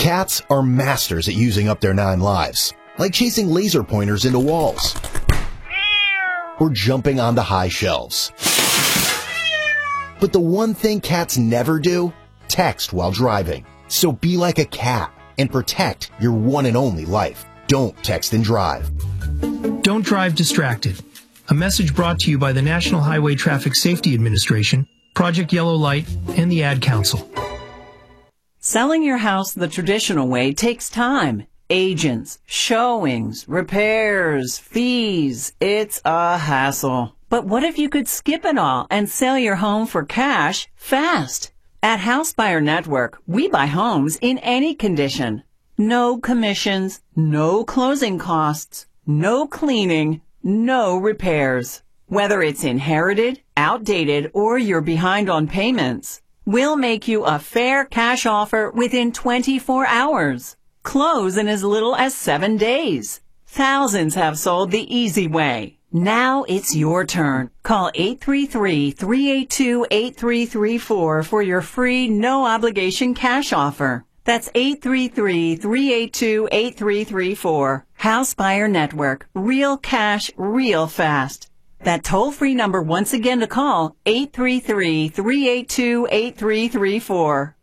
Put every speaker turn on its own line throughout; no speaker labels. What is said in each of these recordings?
Cats are masters at using up their 9 lives, like chasing laser pointers into walls or jumping onto high shelves. But the one thing cats never do? Text while driving. So be like a cat and protect your one and only life. Don't text and drive.
Don't drive distracted. A message brought to you by the National Highway Traffic Safety Administration, Project Yellow Light, and the Ad Council.
Selling your house the traditional way takes time. Agents, showings, repairs, fees. It's a hassle. But what if you could skip it all and sell your home for cash fast? At House Buyer Network, we buy homes in any condition. No commissions, no closing costs, no cleaning, no repairs. Whether it's inherited, outdated, or you're behind on payments, we'll make you a fair cash offer within 24 hours. Close in as little as 7 days. Thousands have sold the easy way. Now it's your turn. Call 833-382-8334 for your free, no-obligation cash offer. That's 833-382-8334. House Buyer Network. Real cash, real fast. That toll-free number once again to call, 833-382-8334.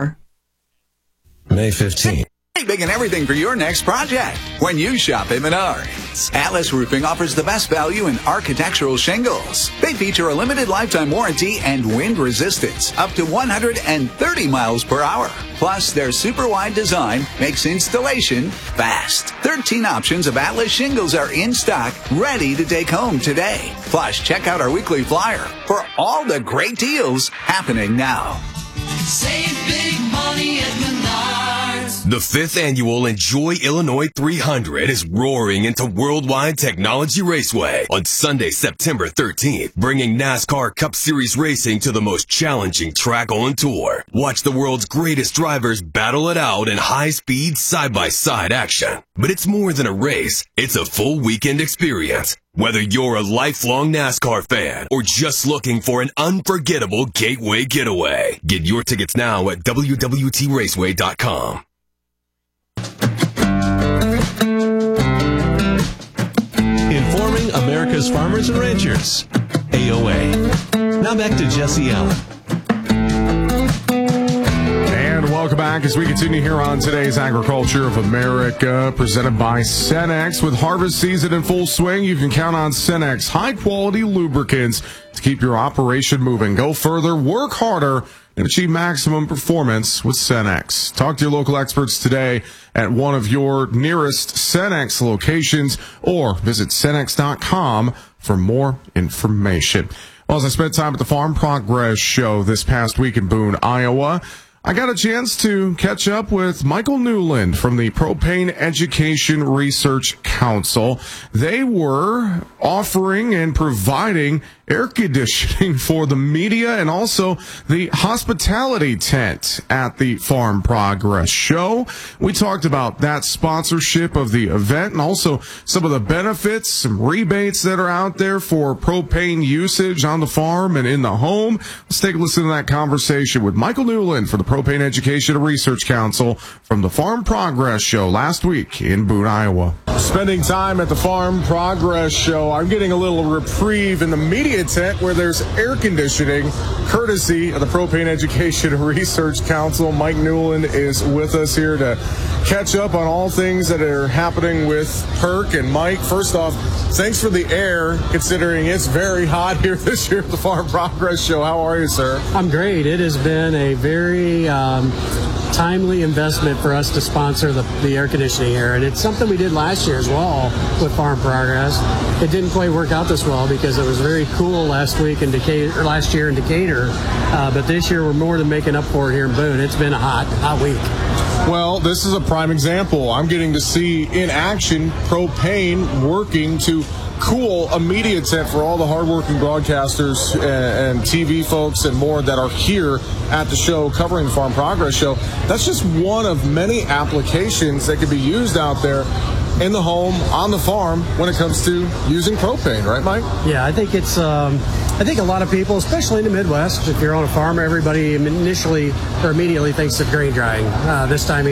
May 15th.
Big and everything for your next project. When you shop at Menards, Atlas Roofing offers the best value in architectural shingles. They feature a limited lifetime warranty and wind resistance up to 130 miles per hour. Plus, their super wide design makes installation fast. 13 options of Atlas shingles are in stock, ready to take home today. Plus, check out our weekly flyer for all the great deals happening now.
Save big money at Menards.
The 5th annual Enjoy Illinois 300 is roaring into Worldwide Technology Raceway on Sunday, September 13th, bringing NASCAR Cup Series racing to the most challenging track on tour. Watch the world's greatest drivers battle it out in high-speed, side-by-side action. But it's more than a race. It's a full weekend experience. Whether you're a lifelong NASCAR fan or just looking for an unforgettable gateway getaway, get your tickets now at www.raceway.com.
Informing America's farmers and ranchers. AOA. Now back to Jesse Allen.
And welcome back as we continue here on today's Agriculture of America, presented by Cenex. With harvest season in full swing, you can count on Cenex high-quality lubricants to keep your operation moving. Go further, work harder, and achieve maximum performance with Cenex. Talk to your local experts today at one of your nearest Cenex locations or visit Cenex.com for more information. Well, as I spent time at the Farm Progress Show this past week in Boone, Iowa, I got a chance to catch up with Michael Newland from the Propane Education Research Council. They were offering and providing air conditioning for the media and also the hospitality tent at the Farm Progress Show. We talked about that sponsorship of the event and also some of the benefits, some rebates that are out there for propane usage on the farm and in the home. Let's take a listen to that conversation with Michael Newland for the Propane Education and Research Council from the Farm Progress Show last week in Boone, Iowa. Spending time at the Farm Progress Show, I'm getting a little reprieve in the media tent where there's air conditioning, courtesy of the Propane Education and Research Council. Mike Newland is with us here to catch up on all things that are happening with PERC. And Mike, first off, thanks for the air, considering it's very hot here this year at the Farm Progress Show. How are you, sir?
I'm great. It has been a very timely investment for us to sponsor the air conditioning here, and it's something we did last year as well with Farm Progress. It didn't quite work out this well because it was very cool last year in Decatur, but this year we're more than making up for it here in Boone. It's been a hot week.
Well, this is a prime example. I'm getting to see in action propane working to cool a media tent for all the hardworking broadcasters and TV folks and more that are here at the show covering the Farm Progress Show. That's just one of many applications that could be used out there in the home, on the farm, when it comes to using propane, right, Mike?
Yeah, I think it's I think a lot of people, especially in the Midwest, if you're on a farm, everybody initially or immediately thinks of grain drying this time of